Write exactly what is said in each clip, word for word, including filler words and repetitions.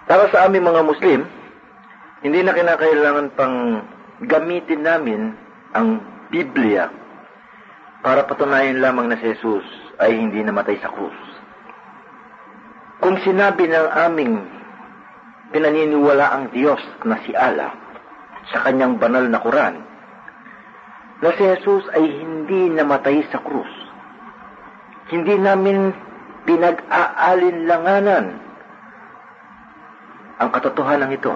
Para sa aming mga Muslim, hindi na kinakailangan pang gamitin namin ang Biblia para patunayan lamang na si Jesus ay hindi namatay sa krus. Kung sinabi ng aming pinaniniwala ang Diyos na si Allah sa kanyang banal na Quran na si Jesus ay hindi namatay sa krus, hindi namin pinag-aalinlanganan ang katotohanan ito,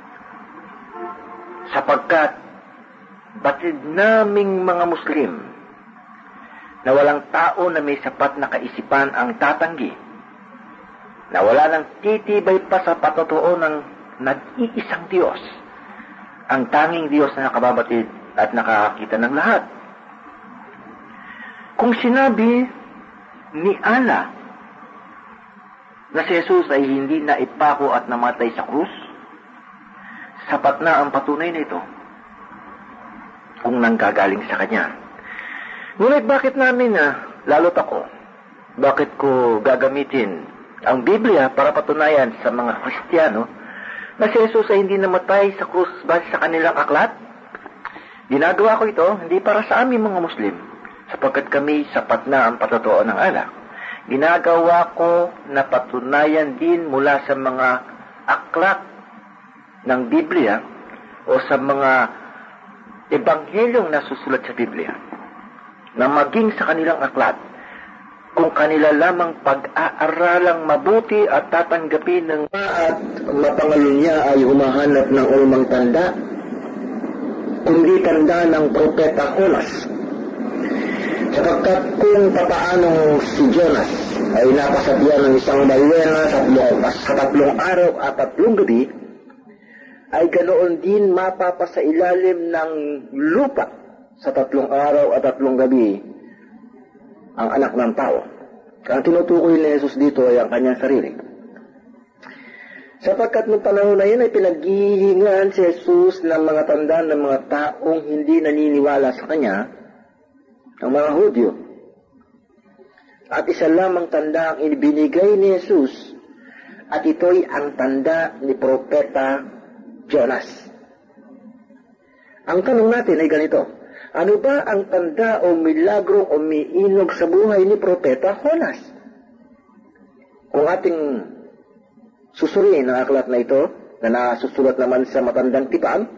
sapagkat batid naming mga Muslim na walang tao na may sapat na kaisipan ang tatanggi na wala nang titibay pa sa patotoo ng nag-iisang Diyos, ang tanging Diyos na nakababatid at nakakakita ng lahat. Kung sinabi ni Allah na si Jesus ay hindi na ipako at namatay sa krus, sapat na ang patunay na ito kung nanggagaling sa Kanya. Ngunit bakit namin, ah, lalo't ako, bakit ko gagamitin ang Biblia para patunayan sa mga Kristiyano na si Jesus ay hindi namatay sa krus base sa kanilang aklat? Ginagawa ko ito hindi para sa aming mga Muslim, sapagkat kami sapat na ang patotoo ng Allah. Ginagawa ko na patunayan din mula sa mga aklat ng Biblia o sa mga ebanghelyong nasusulat sa Biblia na maging sa kanilang aklat, kung kanila lamang pag-aaralang mabuti at tatanggapin ng at mapangalunya ay humahanap ng ulmang tanda, kundi tanda ng propeta Jonas. Sapagkat kung papaanong si Jonas ay napasabihan ng isang balwena sa tatlong, sa tatlong araw at tatlong gabi, ay ganoon din mapapasailalim ng lupa sa tatlong araw at tatlong gabi ang anak ng tao. Ang tinutukoy ni Jesus dito ay ang kanyang sarili. Sapagkat noong panahon na yun ay pinaghihingaan si Jesus ng mga tanda ng mga taong hindi naniniwala sa kanya, ang mga Hudyo. At isa lamang tanda ang ibinigay ni Jesus, at ito'y ang tanda ni Propeta Jonas. Ang tanong natin ay ganito: ano ba ang tanda o milagrong umiinog sa buhay ni Propeta Jonas? Kung ating susuriin ang aklat na ito, na nasusulat naman sa matandang tipan,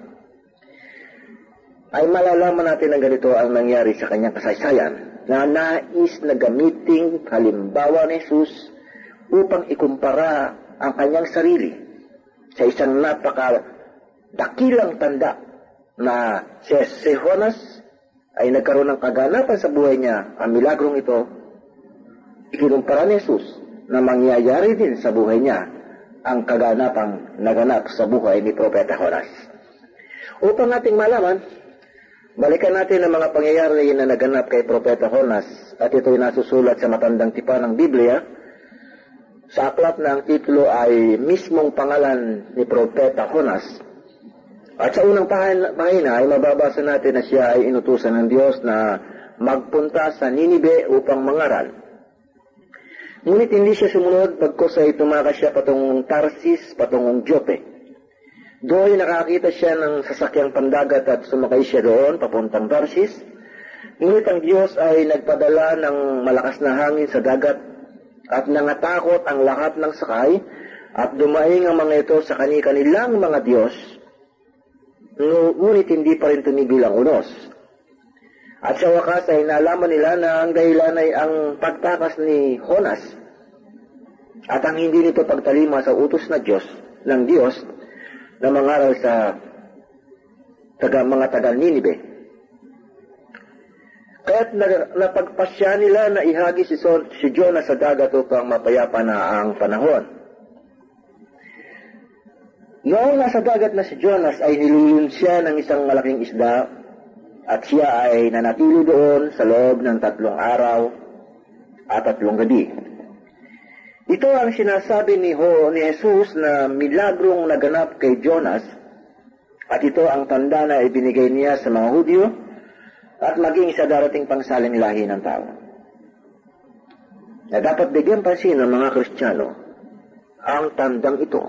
ay malalaman natin na ganito ang nangyari sa kanyang kasaysayan, na nais na gamiting halimbawa ni Jesus upang ikumpara ang kanyang sarili sa isang napaka dakilang tanda na si, si Jonas ay nagkaroon ng kaganapan sa buhay niya. Ang milagrong ito, ikinumpara ni Jesus na mangyayari din sa buhay niya ang kaganapang naganap sa buhay ni Propeta Jonas. Upang ating malaman, balikan natin ang mga pangyayari na naganap kay Propeta Jonas, at ito'y nasusulat sa matandang tipan ng Biblia. Sa aklat na ang titulo ay mismong pangalan ni Propeta Jonas. At sa unang pahina ay mababasa natin na siya ay inutusan ng Diyos na magpunta sa Ninibe upang mangaral. Ngunit hindi siya sumunod, bagkus ay tumakas siya patungong Tarsis, patungong Jope. Doon nakakita siya ng sasakyang pandagat at sumakay siya doon papuntang Tarsis. Ngunit ang Diyos ay nagpadala ng malakas na hangin sa dagat at nangatakot ang lahat ng sakay, at dumaing ang mga ito sa kani-kanilang mga Diyos. Ngunit hindi pa rin tumigil ang unos. At sa wakas ay nalaman nila na ang dahilan ay ang pagtakas ni Jonas at ang hindi nito pagtalima sa utos na Diyos ng Diyos na mangaral sa taga, mga taga Ninibe. Kaya't napagpasya nila na ihagi si, so, si Jonas sa dagat upang mapayapa na ang panahon. Noong nasa dagat na si Jonas ay nilulun siya ng isang malaking isda, at siya ay nanatili doon sa loob ng tatlong araw at tatlong gabi. Ito ang sinasabi ni, Ho, ni Jesus na milagrong naganap kay Jonas, at ito ang tanda na ibinigay niya sa mga Hudyo at maging sa darating pangsaling lahi ng tao. Na dapat bigyan pansin ng mga Kristiyano ang tandang ito